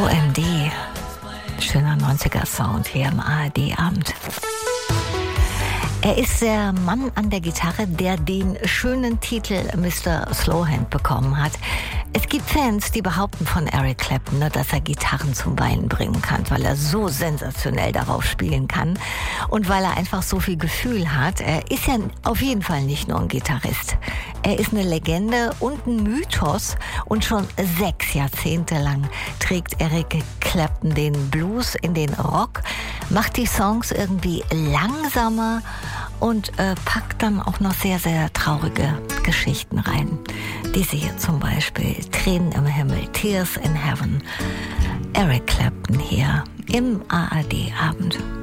OMD. Schöner 90er-Sound hier im ARD-Abend. Er ist der Mann an der Gitarre, der den schönen Titel Mr. Slowhand bekommen hat. Es gibt Fans, die behaupten von Eric Clapton, dass er Gitarren zum Weinen bringen kann, weil er so sensationell darauf spielen kann und weil er einfach so viel Gefühl hat. Er ist ja auf jeden Fall nicht nur ein Gitarrist. Er ist eine Legende und ein Mythos und schon 6 Jahrzehnte lang trägt Eric Clapton den Blues in den Rock, macht die Songs irgendwie langsamer und packt dann auch noch sehr, sehr traurige Geschichten rein. Diese hier zum Beispiel, Tränen im Himmel, Tears in Heaven. Eric Clapton hier im ARD-Abend.